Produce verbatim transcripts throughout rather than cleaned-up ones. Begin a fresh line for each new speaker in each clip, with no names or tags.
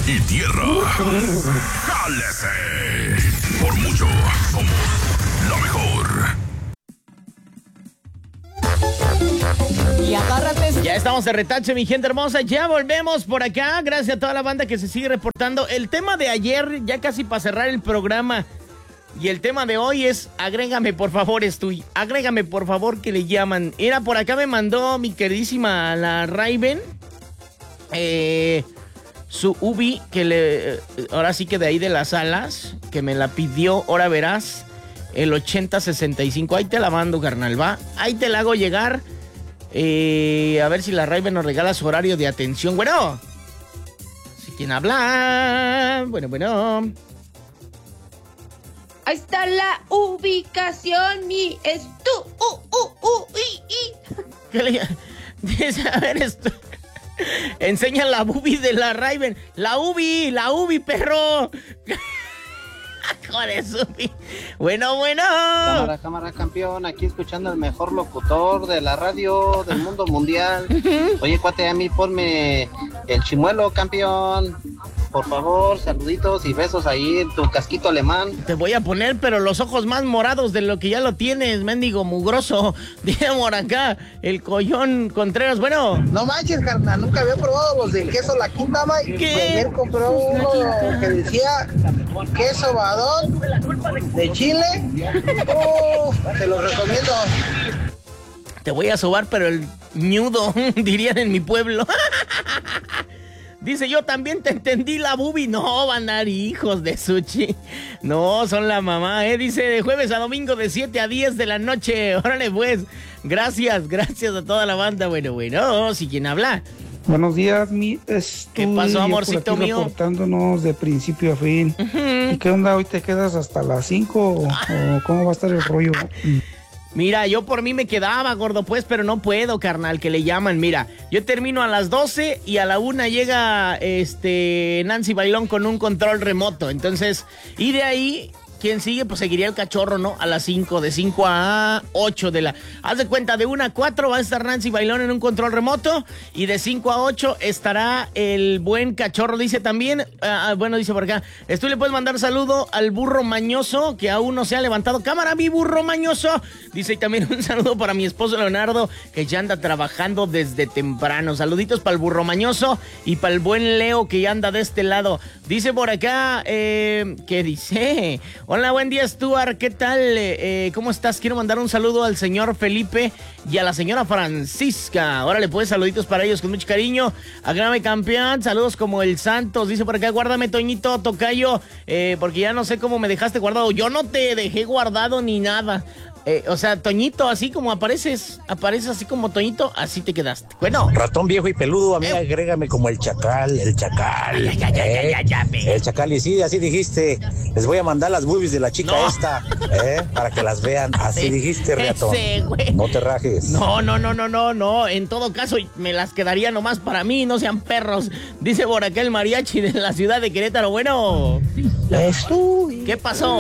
y tierra. ¡Jálese! Por mucho, somos la mejor.
Y agárrate.
Ya estamos de retache, mi gente hermosa. Ya volvemos por acá. Gracias a toda la banda que se sigue reportando. El tema de ayer, ya casi para cerrar el programa. Y el tema de hoy es, agrégame por favor, estoy. Agrégame por favor, que le llaman. Era por acá, me mandó mi queridísima la Raven. Eh, su Ubi, que le. Ahora sí que de ahí de las alas. Que me la pidió, ahora verás. El ochenta sesenta y cinco. Ahí te la mando, carnal, va. Ahí te la hago llegar. Eh, a ver si la Raven nos regala su horario de atención. Bueno. Si quién habla. Bueno, bueno.
Ahí está la ubicación y es tú. Uh, uh, uh, y, y.
¿Qué le dice? A ver esto. Enseña la Ubi de la Raven. La Ubi, la Ubi, perro. Joder, Ubi. Bueno, bueno.
Cámara, cámara, campeón. Aquí escuchando al mejor locutor de la radio del mundo mundial. Oye, cuate, a mí ponme el chimuelo, campeón. Por favor, saluditos y besos ahí en tu casquito alemán.
Te voy a poner, pero los ojos más morados de lo que ya lo tienes, mendigo mugroso. Dime por acá, el Collón Contreras. Bueno.
No manches, carnal, nunca había probado los de queso La Quinta, Mike.
¿Qué?
Ayer compró uno que decía queso badón de Chile. Oh, te lo recomiendo.
Te voy a sobar, pero el ñudo, dirían en mi pueblo. Dice, yo también te entendí la Bubi. No, van a dar hijos de Suchi. No, son la mamá, ¿eh? Dice, de jueves a domingo de siete a diez de la noche. Órale, pues. Gracias, gracias a toda la banda. Bueno, bueno, si quien habla.
Buenos días, mi estudio.
¿Qué pasó, amorcito
por aquí
mío?
Reportándonos de principio a fin.
Uh-huh.
¿Y qué onda? ¿Hoy te quedas hasta las cinco o, o cómo va a estar el rollo?
Mira, yo por mí me quedaba, gordo, pues, pero no puedo, carnal, que le llaman. Mira, yo termino a las doce y a la una llega este Nancy Bailón con un control remoto. Entonces, y de ahí, ¿quién sigue? Pues seguiría el cachorro, ¿no? A las cinco, de cinco a ocho de la... Haz de cuenta, de una a cuatro va a estar Nancy Bailón en un control remoto y de cinco a ocho estará el buen cachorro, dice también. Uh, bueno, dice por acá, tú le puedes mandar saludo al burro mañoso que aún no se ha levantado. Cámara, mi burro mañoso. Dice y también un saludo para mi esposo Leonardo, que ya anda trabajando desde temprano. Saluditos para el burro mañoso y para el buen Leo, que ya anda de este lado. Dice por acá, eh, ¿qué dice? Hola, buen día, Stuart. ¿Qué tal? Eh, ¿Cómo estás? Quiero mandar un saludo al señor Felipe y a la señora Francisca. Órale, pues, saluditos para ellos con mucho cariño. Agrame campeón, saludos como el Santos. Dice por acá, guárdame, Toñito, tocayo, eh, porque ya no sé cómo me dejaste guardado. Yo no te dejé guardado ni nada. Eh, o sea, Toñito, así como apareces, apareces así como Toñito, así te quedaste. Bueno.
Ratón viejo y peludo, a mí eh. agrégame como el chacal, el chacal. Ay, ay, ay, eh. ay, ay, ay, el chacal, y sí, así dijiste. Les voy a mandar las boobies de la chica no. esta, eh, para que las vean. Así ese, dijiste, ratón. Ese, no te rajes.
No, no, no, no, no, no. En todo caso, me las quedaría nomás para mí, no sean perros. Dice por acá el mariachi de la ciudad de Querétaro. Bueno.
Esto.
¿Qué pasó?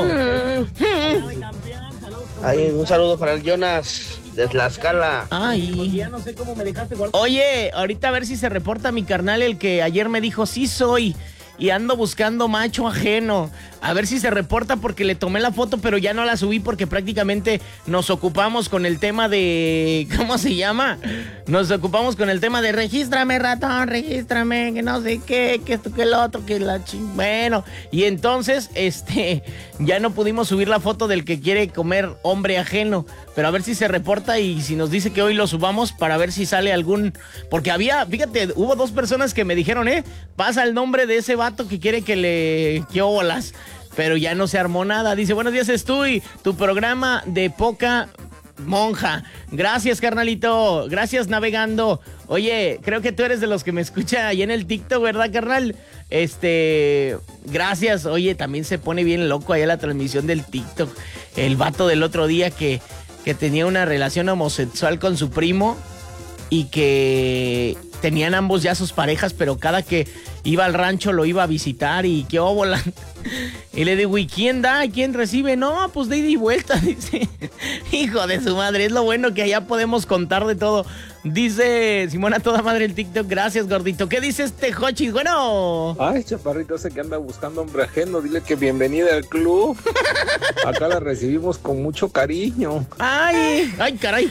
Ay, un saludo para el Jonas de Tlaxcala.
Ay, ya no sé cómo me dejaste guardar. Oye, ahorita a ver si se reporta mi carnal, el que ayer me dijo, sí soy, y ando buscando macho ajeno. A ver si se reporta porque le tomé la foto, pero ya no la subí porque prácticamente nos ocupamos con el tema de... ¿Cómo se llama? Nos ocupamos con el tema de regístrame, ratón, regístrame, que no sé qué, que esto, que el otro, que la ching... Bueno, y entonces, este, ya no pudimos subir la foto del que quiere comer hombre ajeno, pero a ver si se reporta y si nos dice que hoy lo subamos para ver si sale algún... Porque había, fíjate, hubo dos personas que me dijeron, eh, pasa el nombre de ese vato que quiere que le... ¿Qué bolas? Pero ya no se armó nada. Dice, buenos días, Estuy, tu programa de poca monja. Gracias, carnalito. Gracias, navegando. Oye, creo que tú eres de los que me escucha ahí en el TikTok, ¿verdad, carnal? Este, gracias. Oye, también se pone bien loco ahí la transmisión del TikTok. El vato del otro día que, que tenía una relación homosexual con su primo y que tenían ambos ya sus parejas, pero cada que iba al rancho lo iba a visitar y qué óbola. Y le digo, ¿y quién da? ¿Quién recibe? No, pues de ida y vuelta, dice. Hijo de su madre, es lo bueno que allá podemos contar de todo. Dice Simona toda madre el TikTok. Gracias, gordito. ¿Qué dice este Jochis? Bueno.
Ay, chaparrito ese que anda buscando hombre ajeno, dile que bienvenida al club. Acá la recibimos con mucho cariño.
Ay, ay, caray.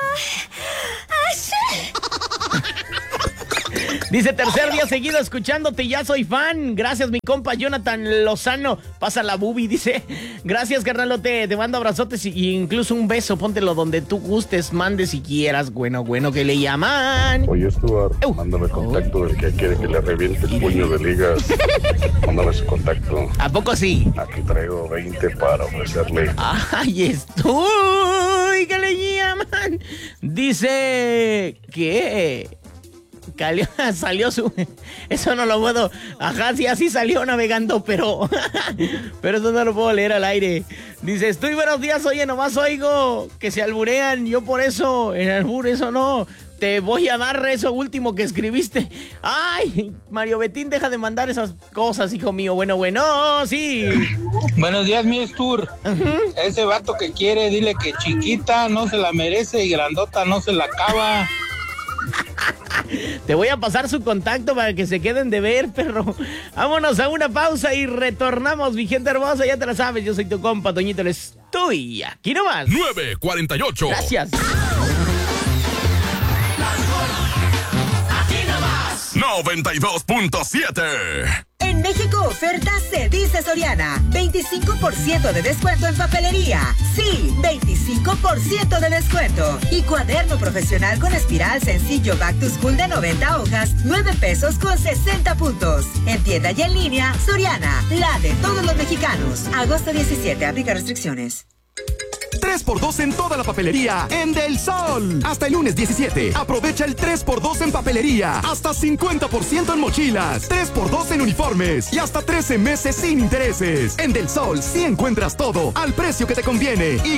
Dice, tercer día seguido escuchándote, ya soy fan. Gracias, mi compa Jonathan Lozano. Pasa la bubi, dice. Gracias, carnalote, te mando abrazotes y incluso un beso. Póntelo donde tú gustes, mande si quieras. Bueno, bueno, que le llaman.
Oye, Stuart, uh. mándame contacto del que quiere que le reviente el puño de ligas. Mándame su contacto.
¿A poco sí?
Aquí traigo veinte para ofrecerle.
Ay, estoy, que le llaman. Dice, ¿qué? Calió, salió su... Eso no lo puedo... Ajá, sí, así salió navegando, pero... Pero eso no lo puedo leer al aire. Dice, estoy buenos días, oye, nomás oigo que se alburean. Yo por eso, en albur, eso no... Te voy a dar eso último que escribiste. Ay, Mario Betín, deja de mandar esas cosas, hijo mío. Bueno, bueno, sí.
Buenos días, mi Stur. Uh-huh. Ese vato que quiere, dile que chiquita no se la merece y grandota no se la acaba.
Te voy a pasar su contacto para que se queden de ver, perro. Vámonos a una pausa y retornamos, mi gente hermosa. Ya te la sabes, yo soy tu compa, Toñito, eres tú y aquí nomás.
nueve cuarenta y ocho.
Gracias.
Aquí nomás. noventa y dos punto siete.
En México oferta se dice Soriana. veinticinco por ciento de descuento en papelería. Sí, veinticinco por ciento de descuento. Y cuaderno profesional con espiral sencillo Back to School de noventa hojas, nueve pesos con sesenta puntos. En tienda y en línea, Soriana, la de todos los mexicanos. Agosto diecisiete, aplica restricciones.
tres por dos en toda la papelería en Del Sol. Hasta el lunes diecisiete. Aprovecha el tres por dos en papelería. Hasta cincuenta por ciento en mochilas. tres por dos en uniformes. Y hasta trece meses sin intereses. En Del Sol sí encuentras todo al precio que te conviene. Y